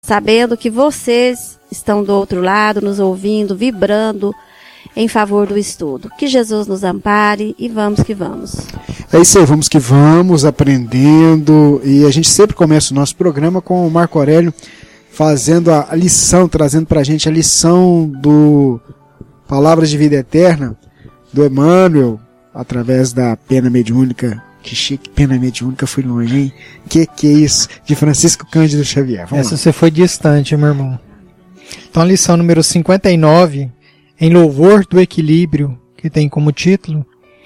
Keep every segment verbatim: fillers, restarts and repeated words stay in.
sabendo que vocês estão do outro lado, nos ouvindo, vibrando em favor do estudo. Que Jesus nos ampare e vamos que vamos. É isso aí, vamos que vamos, aprendendo. E a gente sempre começa o nosso programa com o Marco Aurélio fazendo a lição, trazendo pra gente a lição do Palavras de Vida Eterna, do Emmanuel, através da pena mediúnica. Que chique, pena mediúnica, fui longe, hein? Que que é isso? De Francisco Cândido Xavier. Vamos Essa lá. você foi distante, meu irmão. Então a lição número cinquenta e nove, em louvor do equilíbrio, que tem como título,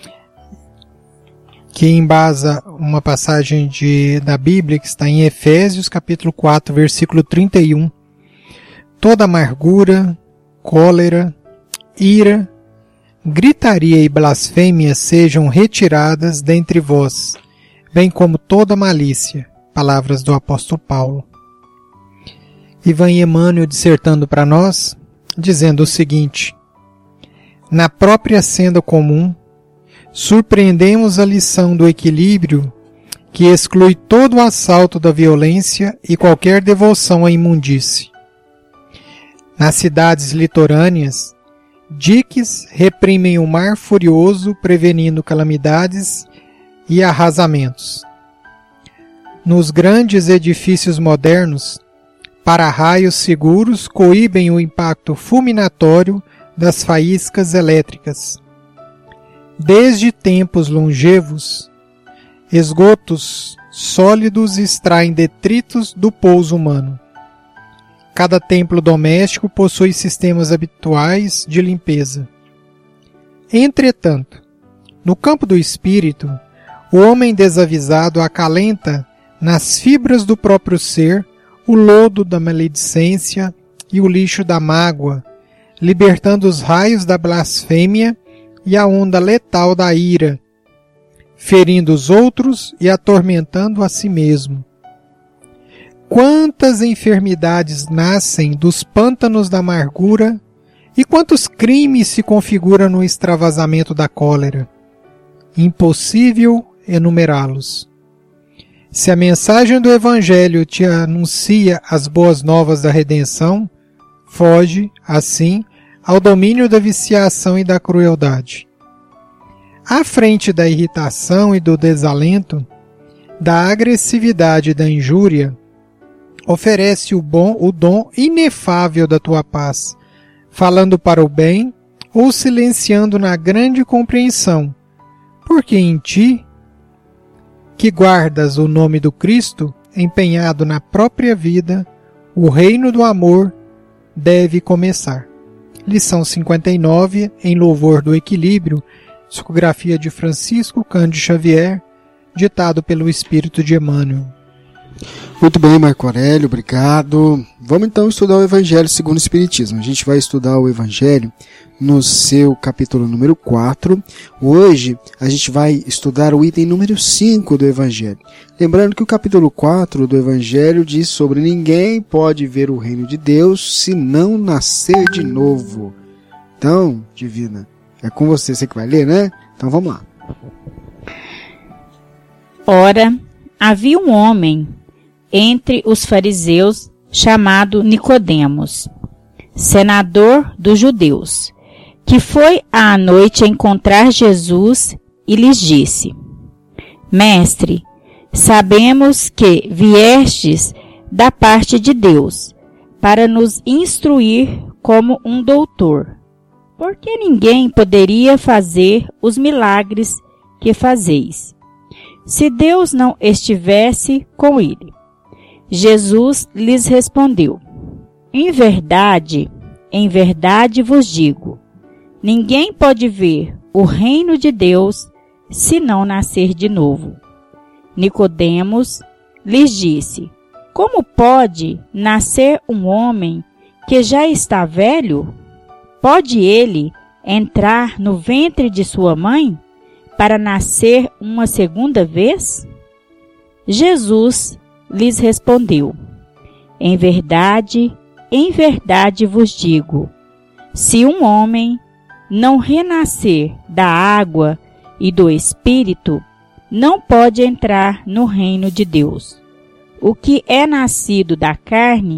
que embasa uma passagem de, da Bíblia que está em Efésios capítulo quatro, versículo trinta e um. Toda amargura, cólera, ira, gritaria e blasfêmia sejam retiradas dentre vós, bem como toda malícia. Palavras do apóstolo Paulo. E vem Emmanuel dissertando para nós, dizendo o seguinte: na própria senda comum, surpreendemos a lição do equilíbrio que exclui todo o assalto da violência e qualquer devoção à imundície. Nas cidades litorâneas, diques reprimem o mar furioso, prevenindo calamidades e arrasamentos. Nos grandes edifícios modernos, para-raios seguros coíbem o impacto fulminatório das faíscas elétricas. Desde tempos longevos, esgotos sólidos extraem detritos do pouso humano. Cada templo doméstico possui sistemas habituais de limpeza. Entretanto, no campo do espírito, o homem desavisado acalenta nas fibras do próprio ser o lodo da maledicência e o lixo da mágoa, libertando os raios da blasfêmia e a onda letal da ira, ferindo os outros e atormentando a si mesmo. Quantas enfermidades nascem dos pântanos da amargura e quantos crimes se configuram no extravasamento da cólera? Impossível enumerá-los. Se a mensagem do Evangelho te anuncia as boas novas da redenção, foge, assim, ao domínio da viciação e da crueldade. À frente da irritação e do desalento, da agressividade e da injúria, oferece o bom, o dom inefável da tua paz, falando para o bem ou silenciando na grande compreensão, porque em ti, que guardas o nome do Cristo, empenhado na própria vida, o reino do amor deve começar. Lição cinquenta e nove, em louvor do equilíbrio, psicografia de Francisco Cândido Xavier, ditado pelo Espírito de Emmanuel. Muito bem, Marco Aurélio, obrigado. Vamos então estudar o Evangelho segundo o Espiritismo. A gente vai estudar o Evangelho no seu capítulo número quatro. Hoje a gente vai estudar o item número cinco do Evangelho. Lembrando que o capítulo quatro do Evangelho diz sobre ninguém pode ver o reino de Deus se não nascer de novo. Então, Divina, é com você, você que vai ler, né? Então vamos lá. Ora, havia um homem entre os fariseus chamado Nicodemos, senador dos judeus, que foi à noite encontrar Jesus e lhes disse: Mestre, sabemos que viestes da parte de Deus para nos instruir como um doutor, porque ninguém poderia fazer os milagres que fazeis, se Deus não estivesse com ele. Jesus lhes respondeu: Em verdade, em verdade vos digo, ninguém pode ver o reino de Deus se não nascer de novo. Nicodemos lhes disse: Como pode nascer um homem que já está velho? Pode ele entrar no ventre de sua mãe para nascer uma segunda vez? Jesus lhes respondeu: Em verdade, em verdade vos digo, se um homem não renascer da água e do Espírito, não pode entrar no reino de Deus. O que é nascido da carne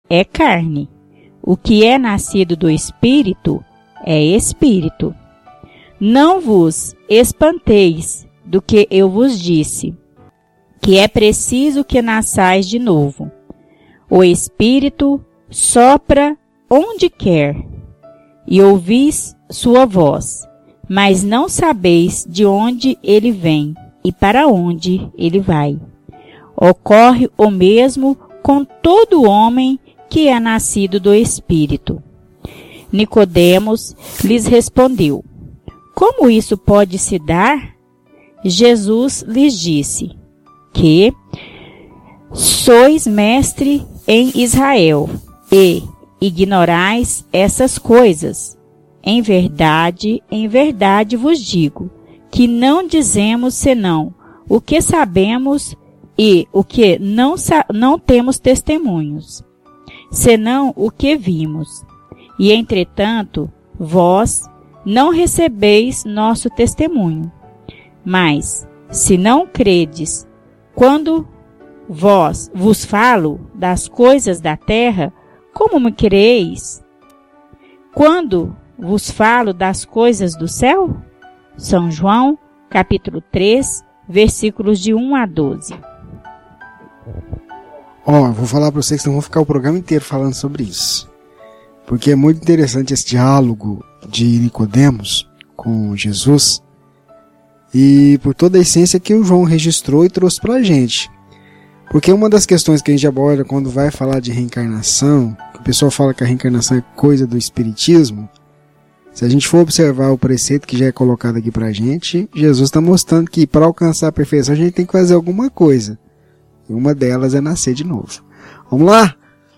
é carne. O que é nascido do Espírito é Espírito. Não vos espanteis do que eu vos disse, que é preciso que nasçais de novo. O Espírito sopra onde quer, e ouvis sua voz, mas não sabeis de onde ele vem e para onde ele vai. Ocorre o mesmo com todo homem que é nascido do Espírito. Nicodemos lhes respondeu: como isso pode se dar? Jesus lhes disse que sois mestre em Israel e ignorais essas coisas. Em verdade, em verdade vos digo que não dizemos senão o que sabemos e o que não, não temos testemunhos, senão o que vimos. E, entretanto, vós não recebeis nosso testemunho. Mas, se não credes, quando vós vos falo das coisas da terra, como me creeis? Quando vos falo das coisas do céu? São João, capítulo três, versículos de um a doze. Ó, oh, vou falar para vocês que não vou ficar o programa inteiro falando sobre isso. Porque é muito interessante esse diálogo de Nicodemos com Jesus e por toda a essência que o João registrou e trouxe para a gente. Porque uma das questões que a gente aborda quando vai falar de reencarnação, que o pessoal fala que a reencarnação é coisa do espiritismo, se a gente for observar o preceito que já é colocado aqui pra gente, Jesus está mostrando que para alcançar a perfeição a gente tem que fazer alguma coisa. E uma delas é nascer de novo. Vamos lá?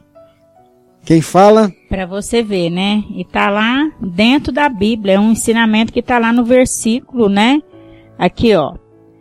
Quem fala? Para você ver, né? E tá lá dentro da Bíblia, é um ensinamento que tá lá no versículo, né? Aqui, ó.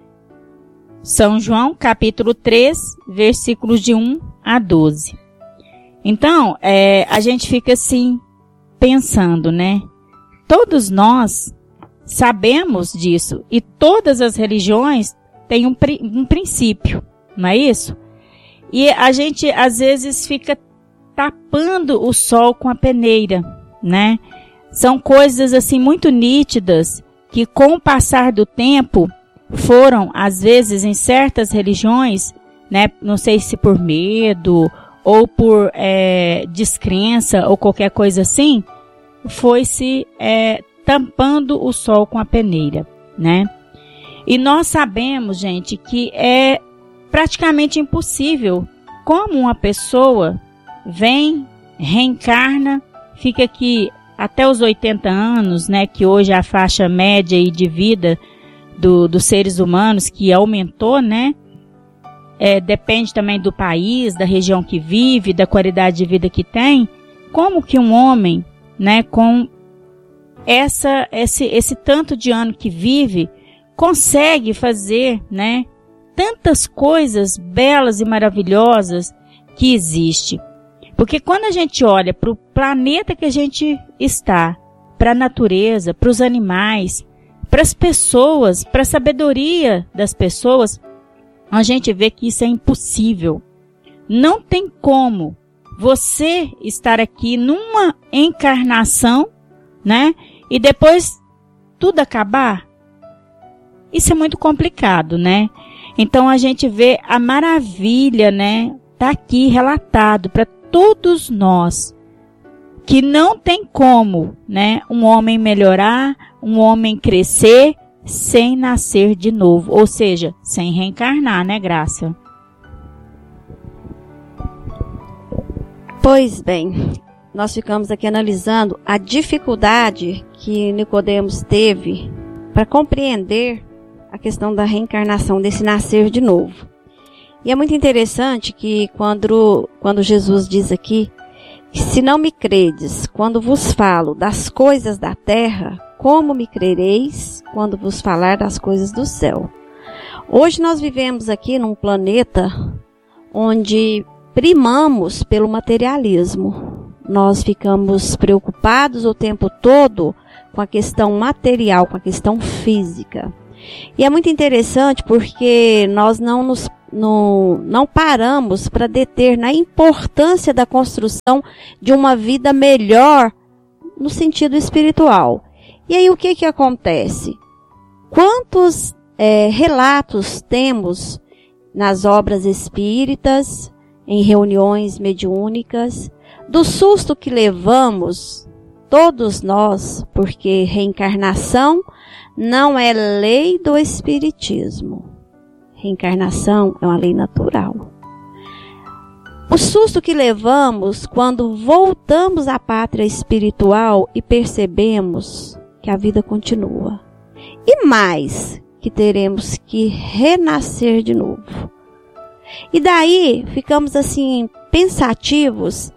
São João, capítulo três, versículos de um a doze. Então, é, a gente fica assim, pensando, né? Todos nós sabemos disso. E todas as religiões têm um, um princípio, não é isso? E a gente, às vezes, fica tapando o sol com a peneira, né? São coisas, assim, muito nítidas que, com o passar do tempo, foram, às vezes, em certas religiões, né, não sei se por medo ou por é, descrença ou qualquer coisa assim, foi-se é, tampando o sol com a peneira, né? E nós sabemos, gente, que é praticamente impossível como uma pessoa vem, reencarna, fica aqui até os oitenta anos, né, que hoje é a faixa média aí de vida Do, dos seres humanos, que aumentou, né? É, depende também do país, da região que vive, da qualidade de vida que tem. Como que um homem, né, com essa, esse, esse tanto de ano que vive, consegue fazer, né, tantas coisas belas e maravilhosas que existe? Porque quando a gente olha para o planeta que a gente está, para a natureza, para os animais, para as pessoas, para a sabedoria das pessoas, a gente vê que isso é impossível. Não tem como você estar aqui numa encarnação, né? E depois tudo acabar. Isso é muito complicado, né? Então a gente vê a maravilha, né? Tá aqui relatado para todos nós que não tem como, né, um homem melhorar, um homem crescer sem nascer de novo, ou seja, sem reencarnar, né, Graça? Pois bem, nós ficamos aqui analisando a dificuldade que Nicodemos teve para compreender a questão da reencarnação, desse nascer de novo. E é muito interessante que quando, quando Jesus diz aqui, se não me credes, quando vos falo das coisas da terra, como me crereis quando vos falar das coisas do céu? Hoje nós vivemos aqui num planeta onde primamos pelo materialismo. Nós ficamos preocupados o tempo todo com a questão material, com a questão física. E é muito interessante porque nós não nos, não, não paramos para deter na importância da construção de uma vida melhor no sentido espiritual. E aí o que que acontece? Quantos é, relatos temos nas obras espíritas, em reuniões mediúnicas, do susto que levamos, todos nós, porque reencarnação não é lei do espiritismo. Reencarnação é uma lei natural. O susto que levamos quando voltamos à pátria espiritual e percebemos que a vida continua. E mais, que teremos que renascer de novo. E daí ficamos assim pensativos,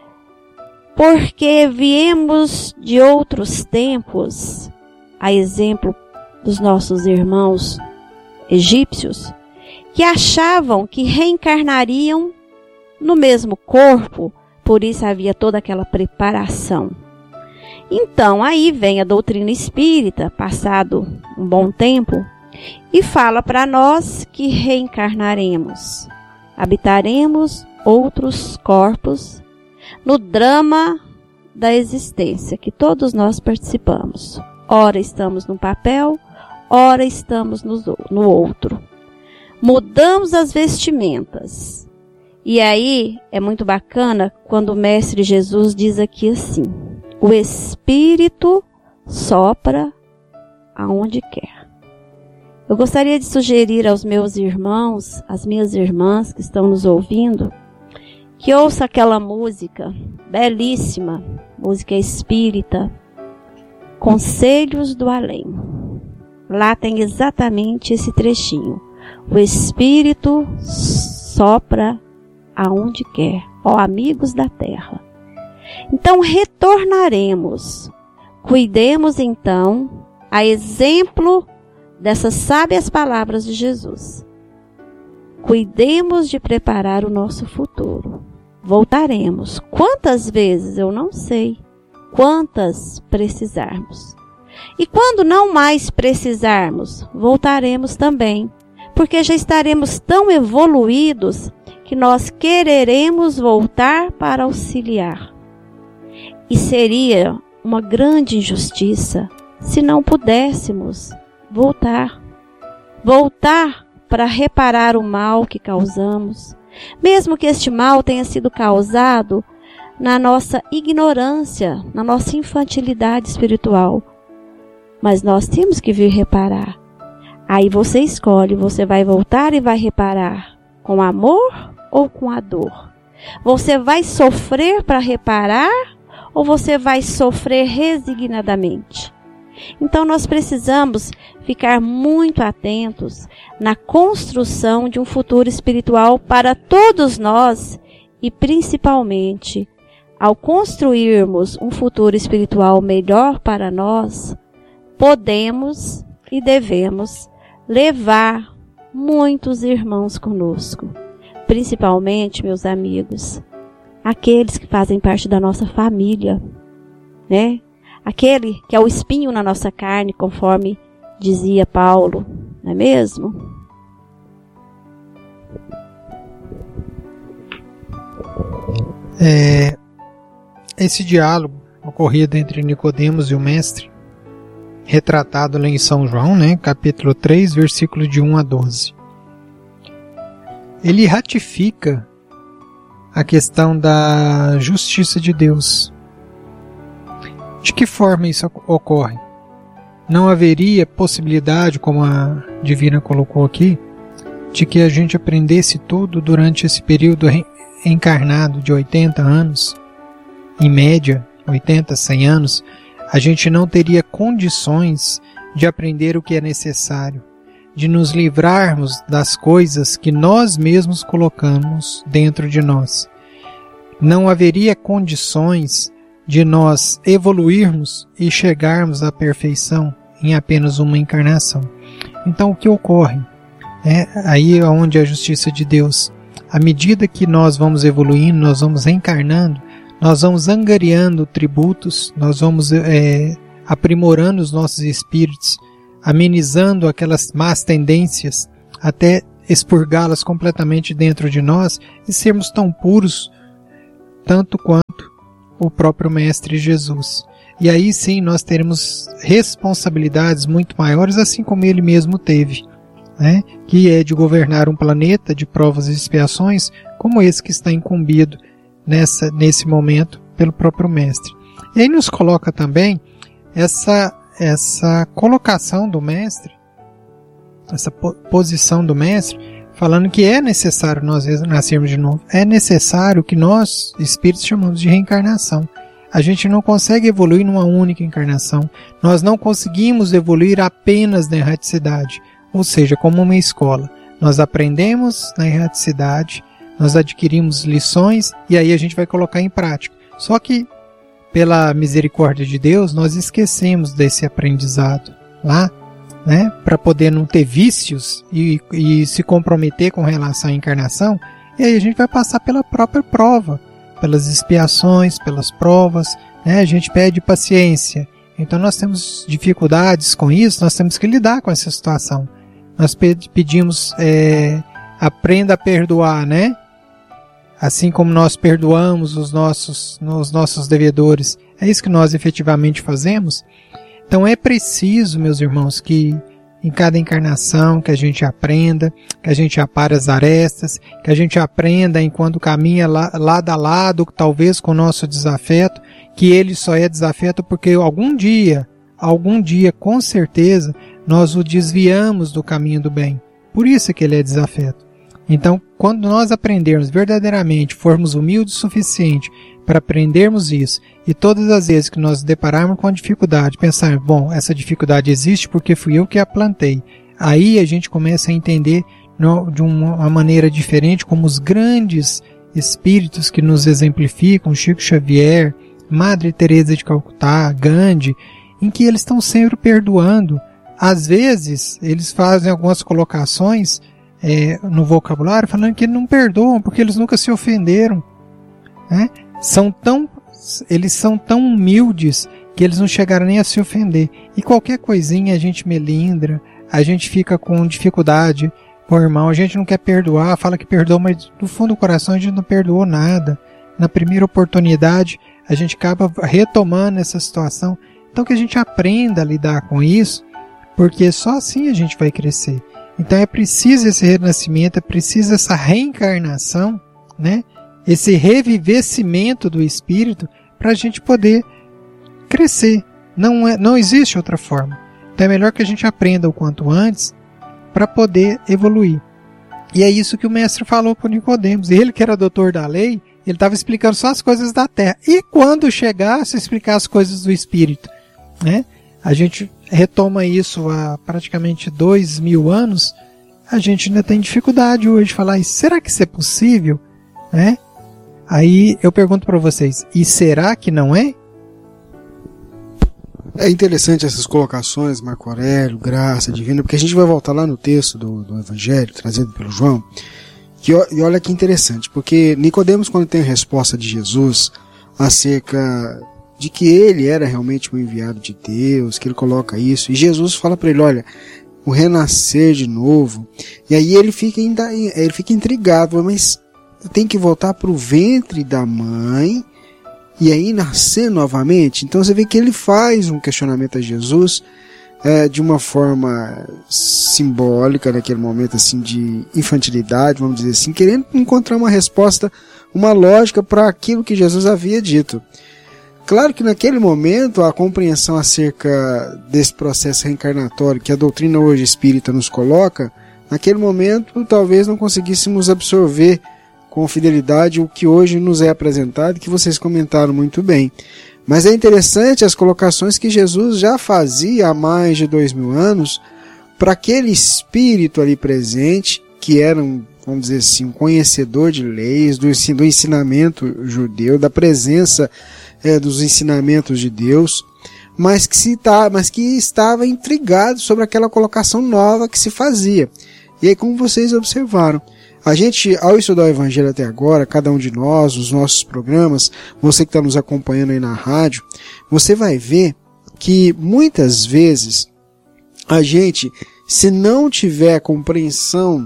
porque viemos de outros tempos, a exemplo dos nossos irmãos egípcios, que achavam que reencarnariam no mesmo corpo, por isso havia toda aquela preparação. Então, aí vem a doutrina espírita, passado um bom tempo, e fala para nós que reencarnaremos, habitaremos outros corpos no drama da existência, que todos nós participamos. Ora estamos num papel, ora estamos no, no outro. Mudamos as vestimentas. E aí é muito bacana quando o Mestre Jesus diz aqui assim: o Espírito sopra aonde quer. Eu gostaria de sugerir aos meus irmãos, às minhas irmãs que estão nos ouvindo, que ouça aquela música belíssima, música espírita, Conselhos do Além. Lá tem exatamente esse trechinho. O Espírito sopra aonde quer, ó amigos da terra. Então retornaremos. Cuidemos então, a exemplo dessas sábias palavras de Jesus. Cuidemos de preparar o nosso futuro. Voltaremos. Quantas vezes? Eu não sei. Quantas precisarmos. E quando não mais precisarmos, voltaremos também. Porque já estaremos tão evoluídos que nós quereremos voltar para auxiliar. E seria uma grande injustiça se não pudéssemos voltar. Voltar para reparar o mal que causamos, mesmo que este mal tenha sido causado na nossa ignorância, na nossa infantilidade espiritual. Mas nós temos que vir reparar. Aí você escolhe, você vai voltar e vai reparar com amor ou com a dor? Você vai sofrer para reparar ou você vai sofrer resignadamente? Então nós precisamos ficar muito atentos na construção de um futuro espiritual para todos nós e principalmente ao construirmos um futuro espiritual melhor para nós, podemos e devemos levar muitos irmãos conosco, principalmente, meus amigos, aqueles que fazem parte da nossa família, né? Aquele que é o espinho na nossa carne, conforme dizia Paulo, não é mesmo? É, esse diálogo ocorrido entre Nicodemos e o Mestre, retratado lá em São João, né, capítulo três, versículo de um a doze. Ele ratifica a questão da justiça de Deus. De que forma isso ocorre? Não haveria possibilidade, como a Divina colocou aqui, de que a gente aprendesse tudo durante esse período encarnado de oitenta anos, em média, oitenta, cem anos, a gente não teria condições de aprender o que é necessário, de nos livrarmos das coisas que nós mesmos colocamos dentro de nós. Não haveria condições de nós evoluirmos e chegarmos à perfeição em apenas uma encarnação. Então o que ocorre? É aí onde a justiça de Deus, à medida que nós vamos evoluindo, nós vamos reencarnando, nós vamos angariando tributos, nós vamos é, aprimorando os nossos espíritos, amenizando aquelas más tendências, até expurgá-las completamente dentro de nós e sermos tão puros tanto quanto o próprio Mestre Jesus. E aí sim nós teremos responsabilidades muito maiores, assim como ele mesmo teve, né? Que é de governar um planeta de provas e expiações como esse que está incumbido nessa, nesse momento pelo próprio Mestre. E aí nos coloca também essa, essa colocação do Mestre, essa po- posição do Mestre, falando que é necessário nós nascermos de novo. É necessário que nós, espíritos, chamamos de reencarnação. A gente não consegue evoluir numa única encarnação. Nós não conseguimos evoluir apenas na erraticidade, ou seja, como uma escola. Nós aprendemos na erraticidade, nós adquirimos lições e aí a gente vai colocar em prática. Só que, pela misericórdia de Deus, nós esquecemos desse aprendizado lá, né, para poder não ter vícios e, e se comprometer com relação à encarnação, e aí a gente vai passar pela própria prova, pelas expiações, pelas provas, né, a gente pede paciência. Então nós temos dificuldades com isso, nós temos que lidar com essa situação. Nós pedimos, é, aprenda a perdoar, né? Assim como nós perdoamos os nossos, os nossos devedores. É isso que nós efetivamente fazemos. Então é preciso, meus irmãos, que em cada encarnação que a gente aprenda, que a gente apare as arestas, que a gente aprenda enquanto caminha lado a lado, talvez com o nosso desafeto, que ele só é desafeto porque algum dia, algum dia, com certeza, nós o desviamos do caminho do bem. Por isso é que ele é desafeto. Então, quando nós aprendermos verdadeiramente, formos humildes o suficiente para aprendermos isso, e todas as vezes que nós depararmos com a dificuldade, pensar, bom, essa dificuldade existe porque fui eu que a plantei. Aí a gente começa a entender no, de uma maneira diferente como os grandes espíritos que nos exemplificam, Chico Xavier, Madre Teresa de Calcutá, Gandhi, em que eles estão sempre perdoando. Às vezes, eles fazem algumas colocações é, no vocabulário falando que não perdoam porque eles nunca se ofenderam, né? São tão, eles são tão humildes que eles não chegaram nem a se ofender. E qualquer coisinha a gente melindra, a gente fica com dificuldade com o irmão, a gente não quer perdoar, fala que perdoa, mas no fundo do coração a gente não perdoou nada. Na primeira oportunidade a gente acaba retomando essa situação. Então que a gente aprenda a lidar com isso, porque só assim a gente vai crescer. Então é preciso esse renascimento, é preciso essa reencarnação, né? Esse revivecimento do espírito para a gente poder crescer. Não, é, não existe outra forma. Então é melhor que a gente aprenda o quanto antes para poder evoluir. E é isso que o mestre falou para Nicodemos. Ele que era doutor da lei, ele estava explicando só as coisas da terra. E quando chegasse a explicar as coisas do espírito, né? A gente retoma isso há praticamente dois mil anos, a gente ainda tem dificuldade hoje de falar, será que isso é possível? Né? Aí eu pergunto para vocês, e será que não é? É interessante essas colocações, Marco Aurélio, graça divina, porque a gente vai voltar lá no texto do, do Evangelho, trazido pelo João, que, e olha que interessante, porque Nicodemos, quando tem a resposta de Jesus acerca de que ele era realmente um enviado de Deus, que ele coloca isso, e Jesus fala para ele, olha, o renascer de novo, e aí ele fica, ainda, ele fica intrigado, mas tem que voltar para o ventre da mãe, e aí nascer novamente. Então você vê que ele faz um questionamento a Jesus, é, de uma forma simbólica, naquele momento assim de infantilidade, vamos dizer assim, querendo encontrar uma resposta, uma lógica para aquilo que Jesus havia dito. Claro que naquele momento a compreensão acerca desse processo reencarnatório que a doutrina hoje espírita nos coloca, naquele momento talvez não conseguíssemos absorver com fidelidade o que hoje nos é apresentado, que vocês comentaram muito bem. Mas é interessante as colocações que Jesus já fazia há mais de dois mil anos para aquele espírito ali presente, que era um, vamos dizer assim, um conhecedor de leis, do, do ensinamento judeu, da presença É, dos ensinamentos de Deus, mas que, se tá, mas que estava intrigado sobre aquela colocação nova que se fazia. E aí, como vocês observaram, a gente, ao estudar o Evangelho até agora, cada um de nós, os nossos programas, você que está nos acompanhando aí na rádio, você vai ver que muitas vezes a gente, se não tiver compreensão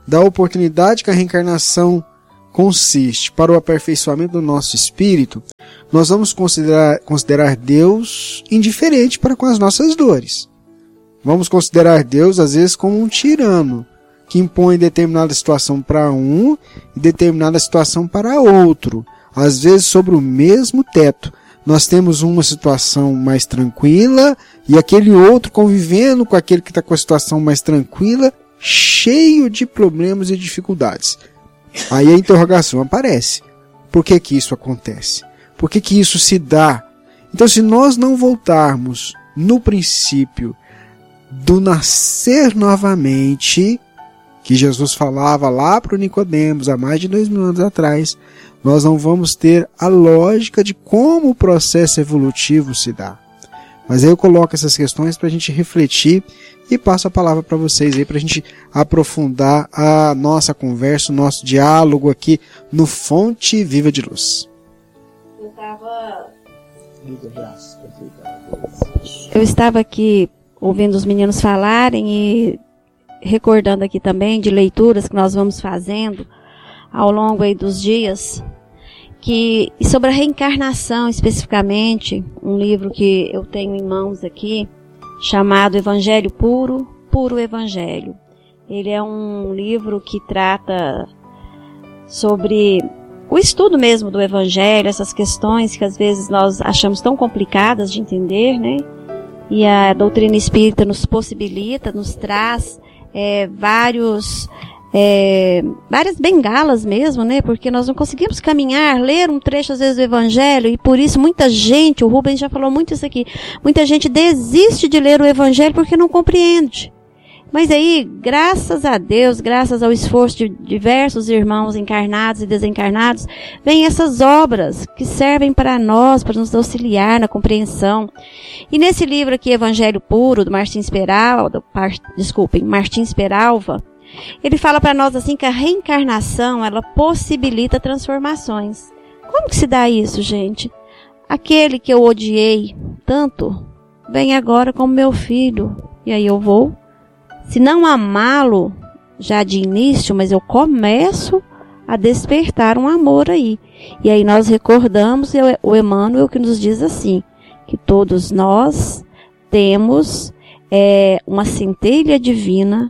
da oportunidade que a reencarnação consiste para o aperfeiçoamento do nosso espírito, nós vamos considerar, considerar Deus indiferente para com as nossas dores. Vamos considerar Deus, às vezes, como um tirano, que impõe determinada situação para um e determinada situação para outro. Às vezes, sobre o mesmo teto, nós temos uma situação mais tranquila e aquele outro convivendo com aquele que está com a situação mais tranquila, cheio de problemas e dificuldades. Aí a interrogação aparece. Por que que isso acontece? Por que que isso se dá? Então, se nós não voltarmos no princípio do nascer novamente, que Jesus falava lá para o Nicodemos há mais de dois mil anos atrás, nós não vamos ter a lógica de como o processo evolutivo se dá. Mas aí eu coloco essas questões para a gente refletir e passo a palavra para vocês aí, para a gente aprofundar a nossa conversa, o nosso diálogo aqui no Fonte Viva de Luz. Eu estava... Eu estava aqui ouvindo os meninos falarem e recordando aqui também de leituras que nós vamos fazendo ao longo aí dos dias, que e sobre a reencarnação especificamente, um livro que eu tenho em mãos aqui, chamado Evangelho Puro, Puro Evangelho. Ele é um livro que trata sobre o estudo mesmo do Evangelho, essas questões que às vezes nós achamos tão complicadas de entender, né? E a doutrina espírita nos possibilita, nos traz é, vários, é, várias bengalas mesmo, né? Porque nós não conseguimos caminhar, ler um trecho às vezes do Evangelho, e por isso muita gente, o Rubens já falou muito isso aqui, muita gente desiste de ler o Evangelho porque não compreende. Mas aí, graças a Deus, graças ao esforço de diversos irmãos encarnados e desencarnados, vêm essas obras que servem para nós, para nos auxiliar na compreensão. E nesse livro aqui, Evangelho Puro, do Martins Peralva, desculpem, Martins Peralva, ele fala para nós assim que a reencarnação, ela possibilita transformações. Como que se dá isso, gente? Aquele que eu odiei tanto, vem agora como meu filho, e aí eu vou. Se não amá-lo já de início, mas eu começo a despertar um amor aí. E aí nós recordamos o Emmanuel que nos diz assim, que todos nós temos é, uma centelha divina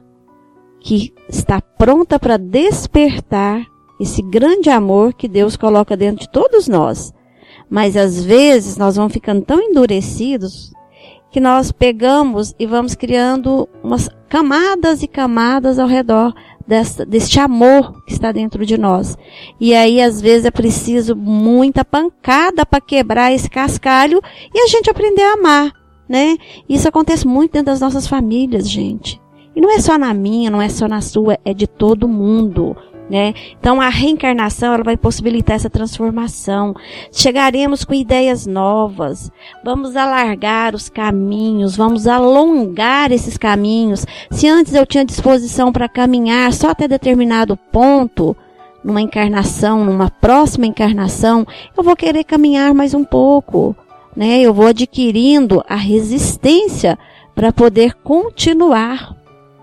que está pronta para despertar esse grande amor que Deus coloca dentro de todos nós. Mas às vezes nós vamos ficando tão endurecidos que nós pegamos e vamos criando umas camadas e camadas ao redor desta, deste amor que está dentro de nós. E aí, às vezes, é preciso muita pancada para quebrar esse cascalho e a gente aprender a amar, né? Isso acontece muito dentro das nossas famílias, gente. E não é só na minha, não é só na sua, é de todo mundo. Né? Então a reencarnação ela vai possibilitar essa transformação. Chegaremos com ideias novas, vamos alargar os caminhos, vamos alongar esses caminhos. Se antes eu tinha disposição para caminhar só até determinado ponto, numa encarnação, numa próxima encarnação, eu vou querer caminhar mais um pouco, né? Eu vou adquirindo a resistência para poder continuar.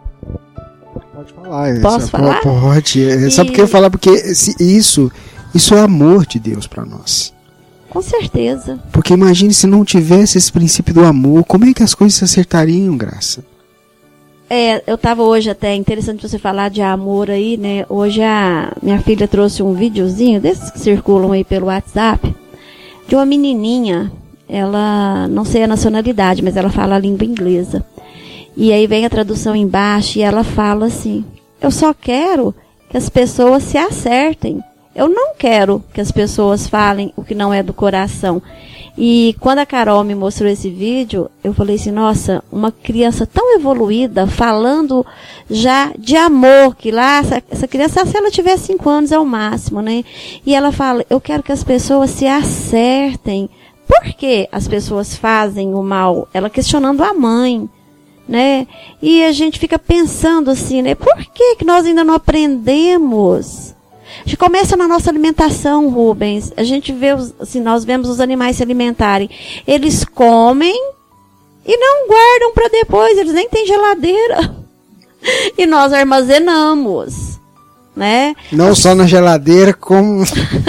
Pode falar. Posso falar? Pode. É, e... Sabe por que eu falar? Porque isso, isso é amor de Deus para nós. Com certeza. Porque imagine se não tivesse esse princípio do amor, como é que as coisas se acertariam, Graça? É, eu estava hoje até, interessante você falar de amor aí, né? Hoje a minha filha trouxe um videozinho, desses que circulam aí pelo WhatsApp, de uma menininha, ela, não sei a nacionalidade, mas ela fala a língua inglesa. E aí vem a tradução embaixo e ela fala assim, eu só quero que as pessoas se acertem. Eu não quero que as pessoas falem o que não é do coração. E quando a Carol me mostrou esse vídeo, eu falei assim, nossa, uma criança tão evoluída, falando já de amor, que lá, essa, essa criança, se ela tiver cinco anos é o máximo, né? E ela fala, eu quero que as pessoas se acertem. Por que as pessoas fazem o mal? Ela questionando a mãe. Né? E a gente fica pensando assim, né? Por que que nós ainda não aprendemos? A gente começa na nossa alimentação, Rubens. A gente vê, os, assim, nós vemos os animais se alimentarem. Eles comem e não guardam para depois. Eles nem têm geladeira. E nós armazenamos. né? Não só na geladeira, como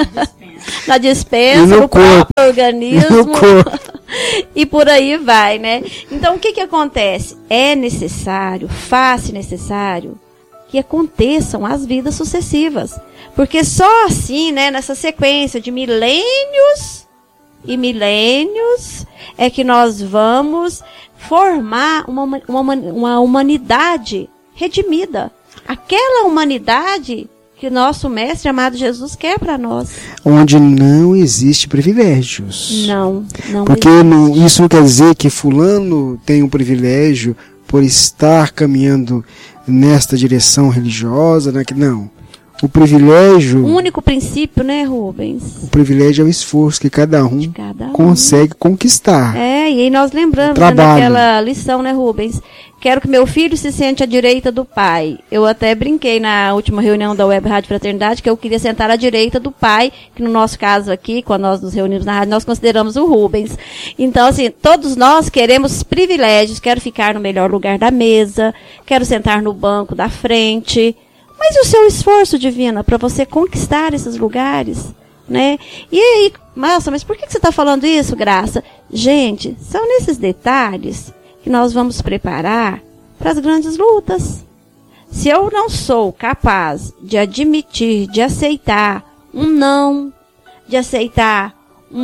na despensa, no, no corpo. próprio organismo. No corpo. E por aí vai, né? Então, o que que acontece? É necessário, faz-se necessário, que aconteçam as vidas sucessivas. Porque só assim, né, nessa sequência de milênios e milênios, é que nós vamos formar uma, uma, uma humanidade redimida. Aquela humanidade que o nosso mestre amado Jesus quer para nós. Onde não existe privilégios. Não, não Porque existe. não, isso não quer dizer que fulano tem um privilégio por estar caminhando nesta direção religiosa, né? Não. O privilégio... O único princípio, né, Rubens? O privilégio é o esforço que cada um, cada um. consegue conquistar. É, e aí nós lembramos né, daquela lição, né, Rubens? Quero que meu filho se sente à direita do pai. Eu até brinquei na última reunião da Web Rádio Fraternidade que eu queria sentar à direita do pai, que no nosso caso aqui, quando nós nos reunimos na rádio, nós consideramos o Rubens. Então, assim, todos nós queremos privilégios. Quero ficar no melhor lugar da mesa, quero sentar no banco da frente. Mas e o seu esforço, Divina, para você conquistar esses lugares? Né? E aí, nossa, mas por que você está falando isso, Graça? Gente, são nesses detalhes que nós vamos preparar para as grandes lutas. Se eu não sou capaz de admitir, de aceitar um não, de aceitar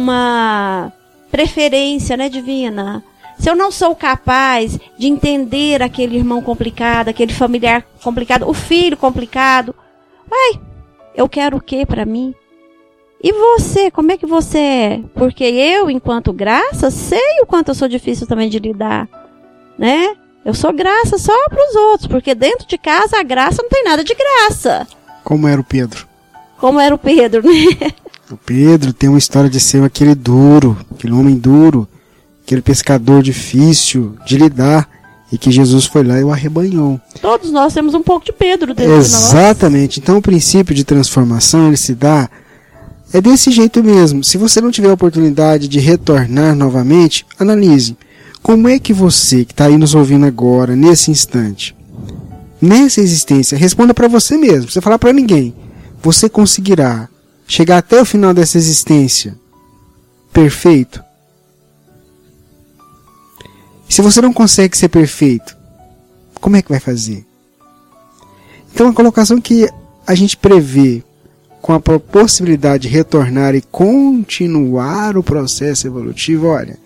uma preferência, né, Divina? Se eu não sou capaz de entender aquele irmão complicado, aquele familiar complicado, o filho complicado, ai, eu quero o que para mim? E você, como é que você é? Porque eu, enquanto Graça, sei o quanto eu sou difícil também de lidar, né? Eu sou Graça só para os outros, porque dentro de casa a Graça não tem nada de graça. Como era o Pedro? Como era o Pedro, né? O Pedro tem uma história de ser aquele duro, aquele homem duro, aquele pescador difícil de lidar, e que Jesus foi lá e o arrebanhou. Todos nós temos um pouco de Pedro dentro Exatamente. de nós. Então o princípio de transformação, ele se dá, é desse jeito mesmo. Se você não tiver a oportunidade de retornar novamente, analise. Como é que você, que está aí nos ouvindo agora, nesse instante, nessa existência, responda para você mesmo, você falar para ninguém, você conseguirá chegar até o final dessa existência perfeito? Se você não consegue ser perfeito, como é que vai fazer? Então a colocação que a gente prevê com a possibilidade de retornar e continuar o processo evolutivo, olha,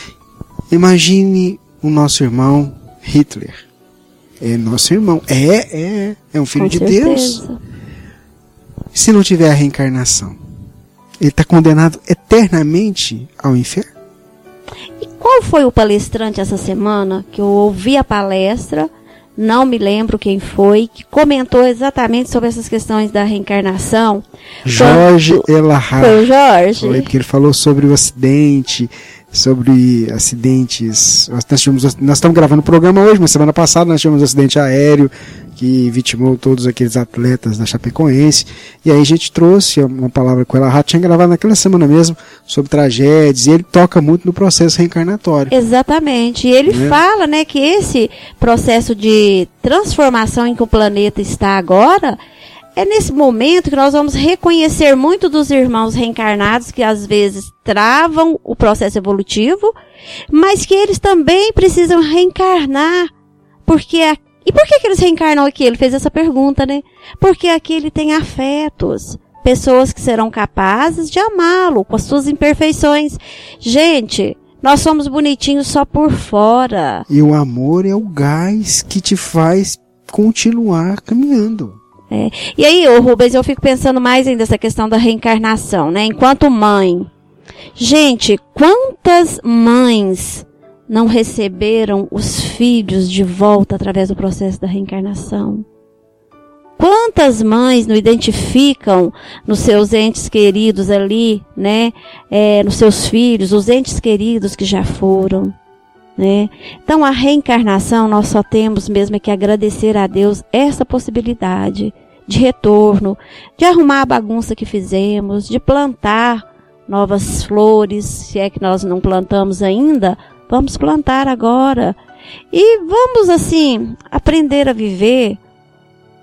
imagine o nosso irmão Hitler. É nosso irmão. É, é, é um filho Com de certeza. Deus. Se não tiver a reencarnação, ele está condenado eternamente ao inferno? E qual foi o palestrante essa semana que eu ouvi a palestra, não me lembro quem foi, que comentou exatamente sobre essas questões da reencarnação? Jorge Quando... Elahar. Foi o Jorge? Foi, porque ele falou sobre o acidente, sobre acidentes. Nós, tivemos, nós estamos gravando o programa hoje, mas semana passada nós tivemos um acidente aéreo que vitimou todos aqueles atletas da Chapecoense, e aí a gente trouxe uma palavra com ela, tinha gravado naquela semana mesmo, sobre tragédias, e ele toca muito no processo reencarnatório. Exatamente, e ele né? fala, né, que esse processo de transformação em que o planeta está agora, é nesse momento que nós vamos reconhecer muito dos irmãos reencarnados que às vezes travam o processo evolutivo, mas que eles também precisam reencarnar, porque a E por que, que eles reencarnam aqui? Ele fez essa pergunta, né? Porque aqui ele tem afetos. Pessoas que serão capazes de amá-lo com as suas imperfeições. Gente, nós somos bonitinhos só por fora. E o amor é o gás que te faz continuar caminhando. É. E aí, ô Rubens, eu fico pensando mais ainda nessa questão da reencarnação, né? Enquanto mãe. Gente, quantas mães não receberam os filhos de volta através do processo da reencarnação? Quantas mães não identificam nos seus entes queridos ali, né? É, nos seus filhos, os entes queridos que já foram, né? Então, a reencarnação, nós só temos mesmo que agradecer a Deus essa possibilidade de retorno, de arrumar a bagunça que fizemos, de plantar novas flores, se é que nós não plantamos ainda, vamos plantar agora. E vamos, assim, aprender a viver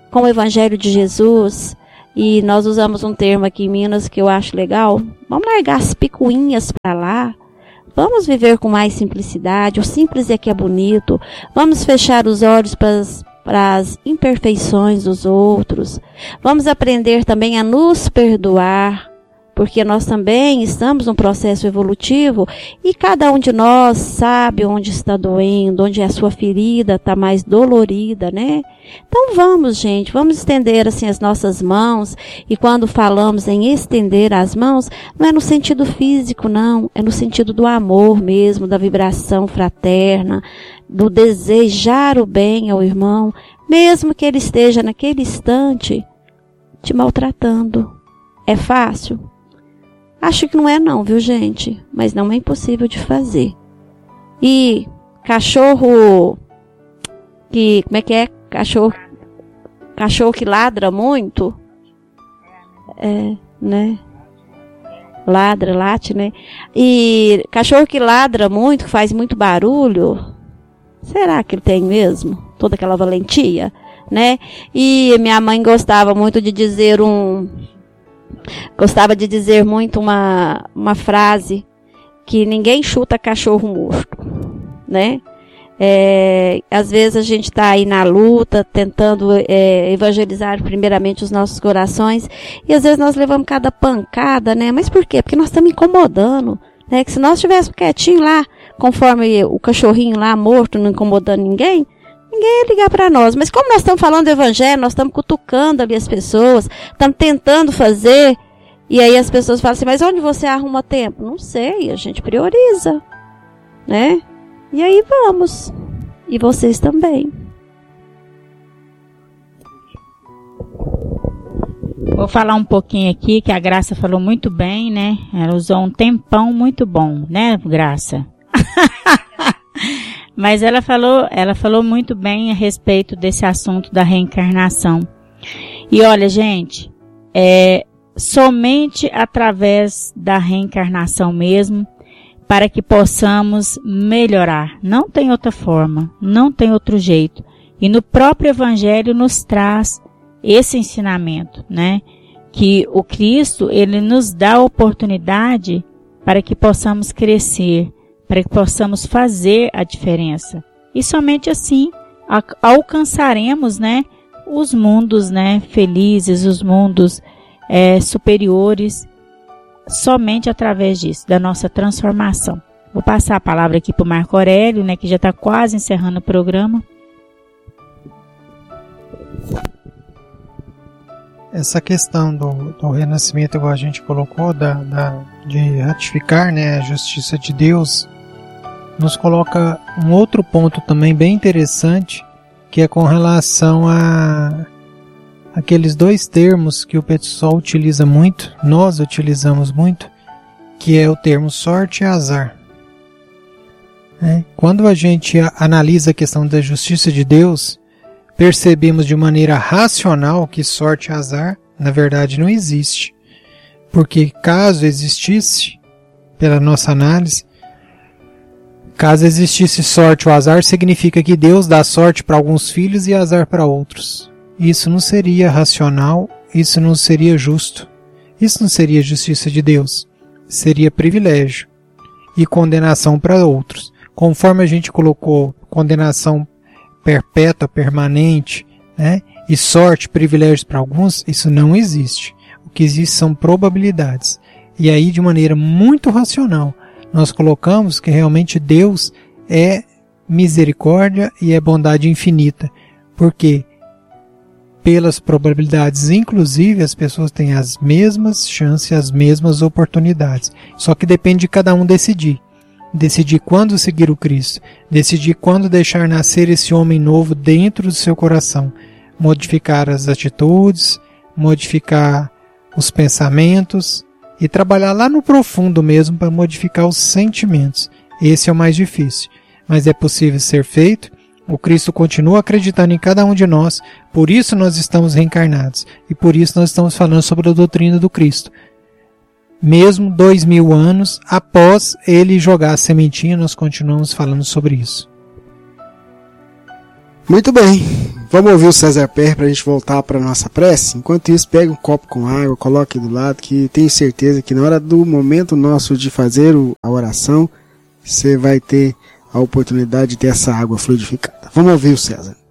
com o Evangelho de Jesus, e nós usamos um termo aqui em Minas que eu acho legal, vamos largar as picuinhas para lá, vamos viver com mais simplicidade, o simples é que é bonito, vamos fechar os olhos para as para as imperfeições dos outros, vamos aprender também a nos perdoar, porque nós também estamos num processo evolutivo e cada um de nós sabe onde está doendo, onde a sua ferida está mais dolorida, né? Então vamos, gente, vamos estender assim as nossas mãos, e quando falamos em estender as mãos, não é no sentido físico, não, é no sentido do amor mesmo, da vibração fraterna, do desejar o bem ao irmão, mesmo que ele esteja naquele instante te maltratando. É fácil? Acho que não é não, viu, gente? Mas não é impossível de fazer. E cachorro que, como é que é? Cachorro, cachorro que ladra muito, é, né? Ladra, late, né? E cachorro que ladra muito, que faz muito barulho, será que ele tem mesmo toda aquela valentia, né? E minha mãe gostava muito de dizer um, gostava de dizer muito uma, uma frase, que ninguém chuta cachorro morto, né? É, às vezes a gente está aí na luta, tentando é, evangelizar primeiramente os nossos corações, e às vezes nós levamos cada pancada, né? Mas por quê? Porque nós estamos incomodando, né? Que se nós estivéssemos quietinho lá, conforme o cachorrinho lá morto, não incomodando ninguém, ninguém ia ligar para nós. Mas como nós estamos falando do evangelho, nós estamos cutucando ali as pessoas, estamos tentando fazer, e aí as pessoas falam assim, mas onde você arruma tempo? Não sei, a gente prioriza, né? E aí vamos. E vocês também. Vou falar um pouquinho aqui, que a Graça falou muito bem, né? Ela usou um tempão muito bom, né, Graça? Mas ela falou, ela falou muito bem a respeito desse assunto da reencarnação. E olha, gente, é somente através da reencarnação mesmo, para que possamos melhorar. Não tem outra forma, não tem outro jeito. E no próprio Evangelho nos traz esse ensinamento, né? Que o Cristo, ele nos dá a oportunidade para que possamos crescer, para que possamos fazer a diferença. E somente assim alcançaremos, né, os mundos, né, felizes, os mundos é, superiores, somente através disso, da nossa transformação. Vou passar a palavra aqui para o Marco Aurélio, né, que já está quase encerrando o programa. Essa questão do, do renascimento, igual a gente colocou, da, da, de ratificar, né, a justiça de Deus, nos coloca um outro ponto também bem interessante, que é com relação a aqueles dois termos que o pessoal utiliza muito, nós utilizamos muito, que é o termo sorte e azar. É, quando a gente analisa a questão da justiça de Deus, percebemos de maneira racional que sorte e azar, na verdade, não existe. Porque caso existisse, pela nossa análise, caso existisse sorte ou azar, significa que Deus dá sorte para alguns filhos e azar para outros. Isso não seria racional, isso não seria justo. Isso não seria justiça de Deus. Seria privilégio e condenação para outros. Conforme a gente colocou condenação perpétua, permanente, né? E sorte, privilégios para alguns, isso não existe. O que existe são probabilidades. E aí, de maneira muito racional, nós colocamos que realmente Deus é misericórdia e é bondade infinita. Porque pelas probabilidades, inclusive, as pessoas têm as mesmas chances, as mesmas oportunidades. Só que depende de cada um decidir. Decidir quando seguir o Cristo. Decidir quando deixar nascer esse homem novo dentro do seu coração. Modificar as atitudes, modificar os pensamentos e trabalhar lá no profundo mesmo para modificar os sentimentos. Esse é o mais difícil, mas é possível ser feito. O Cristo continua acreditando em cada um de nós, por isso nós estamos reencarnados e por isso nós estamos falando sobre a doutrina do Cristo. Mesmo dois mil anos após ele jogar a sementinha, nós continuamos falando sobre isso. Muito bem, vamos ouvir o César Pérez para a gente voltar para a nossa prece. Enquanto isso, pega um copo com água, coloque do lado, que tenho certeza que na hora do momento nosso de fazer a oração, você vai ter a oportunidade de ter essa água fluidificada. Vamos ouvir o César.